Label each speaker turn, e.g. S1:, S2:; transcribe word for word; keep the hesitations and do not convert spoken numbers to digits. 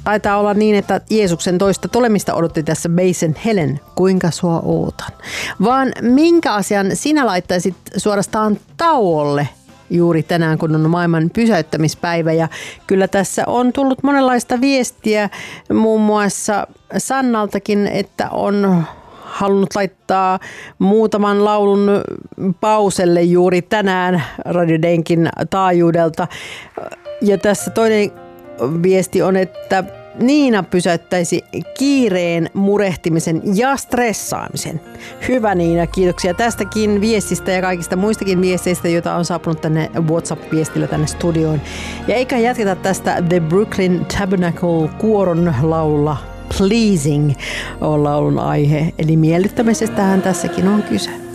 S1: taitaa olla niin, että Jeesuksen toista tulemista odotti tässä Basin Helen, kuinka sua ootan. Vaan minkä asian sinä laittaisit suorastaan tauolle juuri tänään, kun on maailman pysäyttämispäivä? Ja kyllä tässä on tullut monenlaista viestiä, muun muassa Sannaltakin, että on halunnut laittaa muutaman laulun pauselle juuri tänään Radio Denkin taajuudelta. Ja tässä toinen viesti on, että Niina pysäyttäisi kiireen, murehtimisen ja stressaamisen. Hyvä Niina, kiitoksia tästäkin viestistä ja kaikista muistakin viesteistä, joita on saapunut tänne WhatsApp-viestillä tänne studioon. Ja eikä jatketa tästä The Brooklyn Tabernacle kuoron laululla Pleasing on laulun aihe. Eli miellyttämisestähän tässäkin on kyse.